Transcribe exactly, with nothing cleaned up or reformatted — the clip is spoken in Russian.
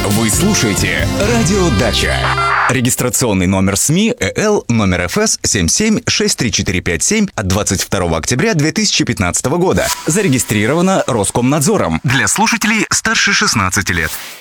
Вы слушаете «Радио Дача». Регистрационный номер СМИ ЭЛ номер эф эс семь семь шесть три четыре пять семь от двадцать второго октября две тысячи пятнадцатого года. Зарегистрировано Роскомнадзором. Для слушателей старше шестнадцати лет.